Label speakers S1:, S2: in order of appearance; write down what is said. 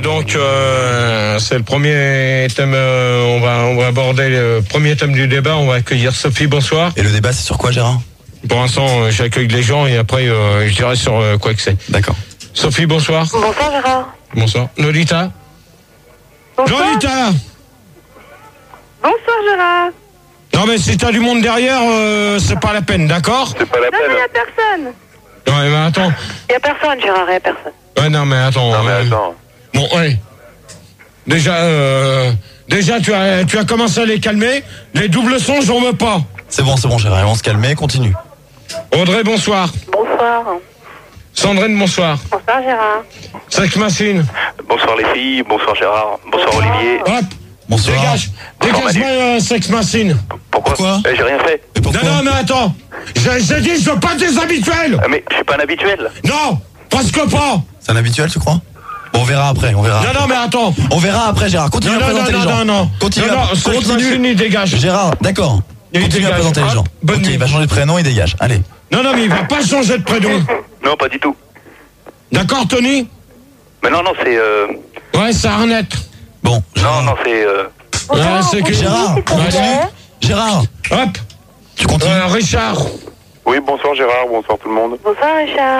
S1: c'est le premier thème. On va aborder le premier thème du débat. On va accueillir Sophie. Bonsoir.
S2: Et le débat, c'est sur quoi, Gérard?
S1: Pour l'instant, j'accueille les gens et après, je dirai sur quoi que c'est.
S2: D'accord.
S1: Sophie, bonsoir.
S3: Bonsoir Gérard.
S1: Bonsoir. Lolita.
S3: Bonsoir.
S1: Lolita.
S3: Bonsoir Gérard.
S1: Non mais si t'as du monde derrière, c'est pas la peine, d'accord?
S4: C'est pas la
S3: Non
S4: peine.
S3: mais y a personne.
S1: Ouais, mais attends.
S3: Y a personne Gérard, y a personne.
S1: Ouais, non mais attends.
S4: Non mais attends.
S1: Bon, ouais. Déjà, tu as commencé à les calmer. Les doubles sons, j'en veux pas.
S2: C'est bon, Gérard. On se calme, continue.
S1: Audrey, bonsoir.
S3: Bonsoir.
S1: Sandrine, bonsoir.
S3: Bonsoir Gérard.
S1: Sex Machine.
S4: Bonsoir les filles, bonsoir Gérard, bonsoir Olivier.
S1: Hop.
S2: Bonsoir.
S1: Dégage-moi Sex Machine.
S4: Pourquoi J'ai rien fait.
S2: Mais pourquoi?
S1: Non, mais attends. J'ai dit, je veux pas des habituels.
S4: Ah, mais je suis pas un habituel.
S1: Non, presque pas.
S2: C'est un habituel, tu crois? Bon, on verra après,
S1: Non, mais attends.
S2: On verra après, Gérard. Continue à présenter les gens.
S1: Non.
S2: Continue.
S1: Sex Machine, il dégage.
S2: Gérard, d'accord.
S1: Il
S2: Continue à
S1: dégage.
S2: présenter les gens.
S1: Bonne
S2: Ok,
S1: nuit.
S2: il va changer de prénom, il dégage. Allez.
S1: Non, mais il va pas changer de prénom.
S4: Non, pas du tout.
S1: D'accord, Tony?
S4: Mais non, c'est...
S1: Ouais, c'est Arnett.
S2: Bon, Gérard.
S4: Non, c'est...
S1: Ouais, c'est que...
S2: Gérard, continue. Gérard,
S1: Hop.
S2: tu continues.
S1: Richard.
S4: Oui, bonsoir Gérard, bonsoir tout le monde.
S3: Bonsoir Richard.